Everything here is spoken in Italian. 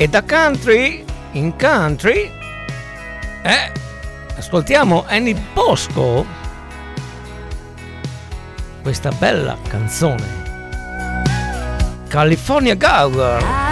E da country in country ascoltiamo Annie Bosco, questa bella canzone California Girl.